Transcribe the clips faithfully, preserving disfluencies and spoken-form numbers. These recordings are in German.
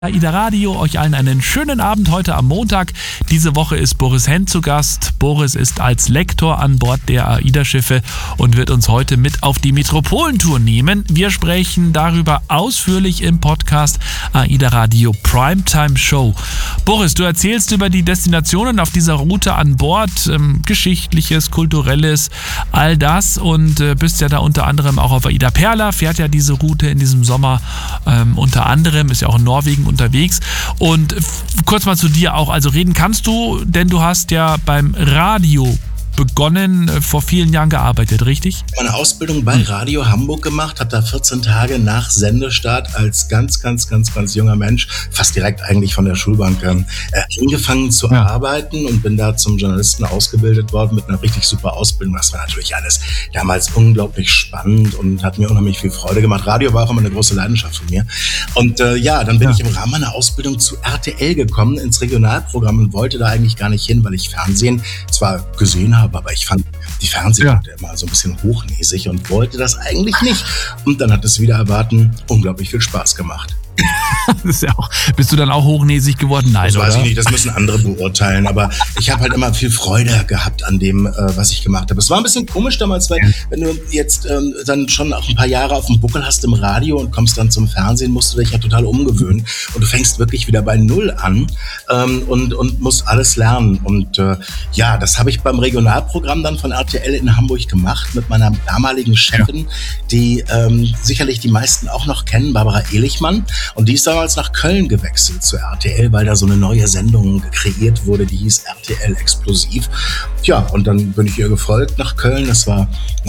AIDA Radio, euch allen einen schönen Abend heute am Montag. Diese Woche ist Boris Henn zu Gast. Boris ist als Lektor an Bord der AIDA-Schiffe und wird uns heute mit auf die Metropolentour nehmen. Wir sprechen darüber ausführlich im Podcast AIDA Radio Primetime Show. Boris, du erzählst über die Destinationen auf dieser Route an Bord, ähm, Geschichtliches, Kulturelles, all das und äh, bist ja da unter anderem auch auf AIDA Perla, fährt ja diese Route in diesem Sommer ähm, unter anderem, ist ja auch in Norwegen unterwegs. Und f- kurz mal zu dir auch, also reden kannst du, denn du hast ja beim Radio begonnen, äh, vor vielen Jahren gearbeitet, richtig? Meine Ausbildung bei Radio Hamburg gemacht, habe da vierzehn Tage nach Sendestart als ganz, ganz, ganz, ganz junger Mensch, fast direkt eigentlich von der Schulbank, äh, angefangen zu ja. arbeiten und bin da zum Journalisten ausgebildet worden mit einer richtig super Ausbildung. Das war natürlich alles damals unglaublich spannend und hat mir unheimlich viel Freude gemacht. Radio war auch immer eine große Leidenschaft von mir. Und äh, ja, dann bin ja. ich im Rahmen meiner Ausbildung zu R T L gekommen, ins Regionalprogramm und wollte da eigentlich gar nicht hin, weil ich Fernsehen zwar gesehen habe, aber ich fand die Fernsehleute ja. immer so ein bisschen hochnäsig und wollte das eigentlich nicht. Und dann hat es wieder erwarten unglaublich viel Spaß gemacht. Das ist ja auch, bist du dann auch hochnäsig geworden? Nein, das oder? weiß ich nicht, das müssen andere beurteilen. Aber ich habe halt immer viel Freude gehabt an dem, äh, was ich gemacht habe. Es war ein bisschen komisch damals, weil ja. wenn du jetzt ähm, dann schon auch ein paar Jahre auf dem Buckel hast im Radio und kommst dann zum Fernsehen, musst du dich ja total umgewöhnen. Und du fängst wirklich wieder bei Null an ähm, und, und musst alles lernen. Und äh, ja, das habe ich beim Regionalprogramm dann von R T L in Hamburg gemacht mit meiner damaligen Chefin, ja. die ähm, sicherlich die meisten auch noch kennen, Barbara Ehlichmann. Und die ist damals nach Köln gewechselt zu R T L, weil da so eine neue Sendung kreiert wurde, die hieß R T L Explosiv. Tja, und dann bin ich ihr gefolgt nach Köln. Das war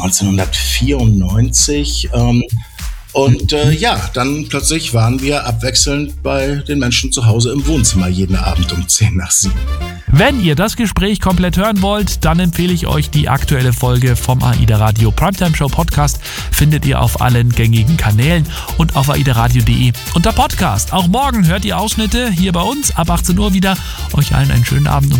neunzehnhundertvierundneunzig. Ähm, und äh, ja, dann plötzlich waren wir abwechselnd bei den Menschen zu Hause im Wohnzimmer jeden Abend um zehn nach sieben. Wenn ihr das Gespräch komplett hören wollt, dann empfehle ich euch die aktuelle Folge vom AIDA Radio Primetime Show Podcast. Findet ihr auf allen gängigen Kanälen und auf aidaradio punkt de unter Podcast. Auch morgen hört ihr Ausschnitte hier bei uns ab achtzehn Uhr wieder. Euch allen einen schönen Abend und